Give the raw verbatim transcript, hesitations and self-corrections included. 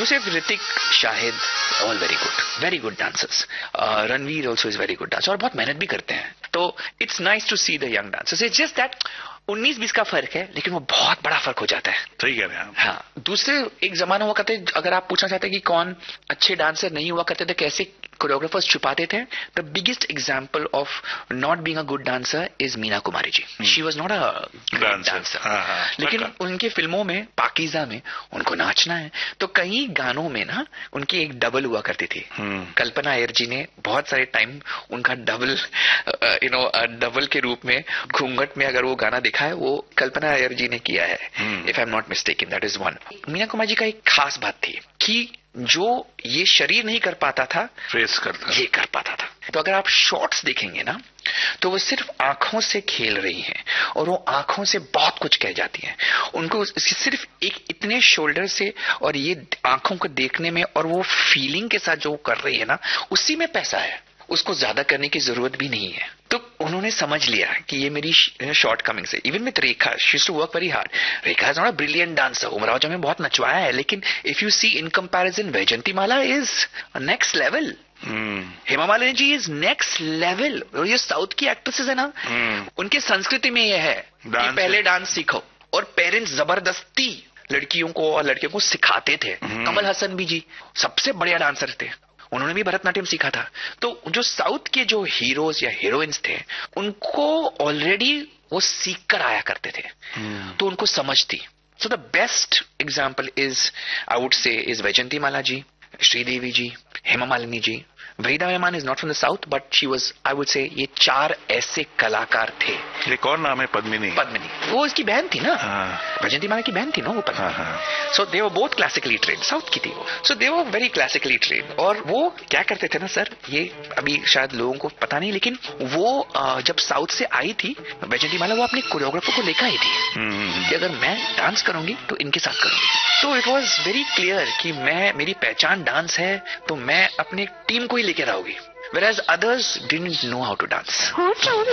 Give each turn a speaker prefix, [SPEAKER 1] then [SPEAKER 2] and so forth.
[SPEAKER 1] Joseph, Hrithik, Shahid, all very good, very good dancers. Ranveer also is very good dancer और बहुत मेहनत भी करते हैं. तो it's nice to see the young dancers. It's just that उन्नीस बीस का फर्क है, लेकिन वो बहुत बड़ा फर्क हो जाता है.
[SPEAKER 2] सही कह रहे हैं आप.
[SPEAKER 1] हाँ, दूसरे एक जमाना हुआ करते, अगर आप पूछना चाहते हैं कि कौन अच्छे डांसर नहीं हुआ करते थे, कैसे कोरियोग्राफर्स छुपाते थे, the biggest example of not being a good dancer is Meena Kumari ji. She was not a great dancer, लेकिन उनके फिल्मों में, पाकीज़ा में उनको नाचना है. तो कई गानों में ना उनकी एक डबल हुआ करती थी. कल्पना अय्यर जी ने बहुत सारे टाइम उनका डबल, यू नो डबल के रूप में घूंघट में अगर वो गाना दिखा है, वो कल्पना अय्यर जी ने किया है, if I am not mistaken. That is one. Meena Kumari ji का एक खास बात थी कि जो ये शरीर नहीं कर पाता था,
[SPEAKER 2] फेस करता
[SPEAKER 1] ये कर पाता था. तो अगर आप शॉट्स देखेंगे ना, तो वो सिर्फ आंखों से खेल रही हैं और वो आंखों से बहुत कुछ कह जाती हैं. उनको सिर्फ एक इतने शोल्डर से और ये आंखों को देखने में और वो फीलिंग के साथ जो कर रही है ना, उसी में पैसा है. उसको ज्यादा करने की जरूरत भी नहीं है. तो उन्होंने समझ लिया कि ये मेरी शॉर्ट कमिंग से. Even with Rekha, she used to work very hard. Rekha is not a brilliant dancer. Umrao जी में बहुत नचवाया है, लेकिन if you see in comparison, Vyjayanthimala is next level. Hema Malini ji is next level. ये साउथ की एक्ट्रेसेस है ना, hmm. उनके संस्कृति में ये है कि पहले डांस सीखो, और पेरेंट्स जबरदस्ती लड़कियों को और लड़कियों को सिखाते थे. hmm. कमल हसन भी जी सबसे बढ़िया डांसर थे, उन्होंने भी भरतनाट्यम सीखा था. तो जो साउथ के जो हीरोज या हीरोइंस थे, उनको ऑलरेडी वो सीख कर आया करते थे. hmm. तो उनको समझ थी. So the best example is, I would say, is Vyjayanthimala जी, श्रीदेवी जी, हेमा मालिनी जी. वहीदा मेहमान is not from the south, but she was, I would say, ये चार ऐसे कलाकार थे.
[SPEAKER 2] ये कौन नाम है? पद्मिनी.
[SPEAKER 1] पद्मिनी, वो इसकी बहन थी ना. वैजयंतीमाला की बहन थी ना वो पद्मिनी. सो दे were both classically trained. South की थी वो. सो दे वर वेरी क्लासिकली ट्रेन्ड. और वो क्या करते थे ना सर, ये अभी शायद लोगों को पता नहीं, लेकिन वो जब साउथ से आई थी वैजयंतीमाला, वो अपने कोरियोग्राफर को लेकर आई थी कि अगर मैं डांस करूंगी तो इनके साथ करूंगी. तो इट वॉज वेरी क्लियर कि मैं, मेरी पहचान डांस है, तो मैं अपने टीम को ही लेकर आऊंगी. Whereas others didn't know how to dance.